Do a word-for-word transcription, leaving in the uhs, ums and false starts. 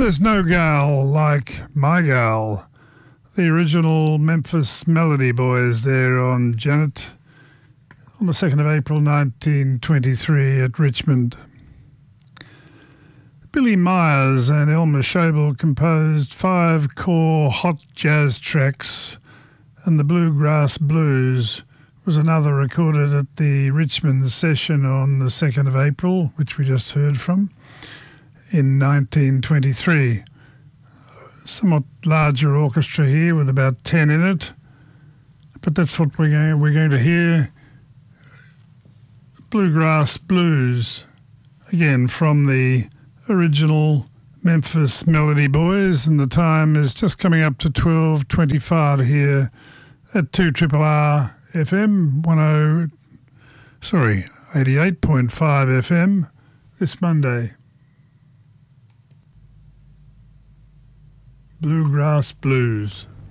There's no gal like my gal. The original Memphis Melody Boys there on Janet on the second of April nineteen twenty-three at Richmond. Billy Myers and Elmer Schobel composed five core hot jazz tracks, and the Bluegrass Blues was another recorded at the Richmond session on the second of April, which we just heard from, in nineteen twenty-three. Somewhat larger orchestra here with about ten in it, but that's what we're going, we're going to hear. Bluegrass Blues, again from the original Memphis Melody Boys, and the time is just coming up to twelve twenty-five here at two R R R F M one oh, sorry, eighty-eight point five F M this Monday. Bluegrass Blues.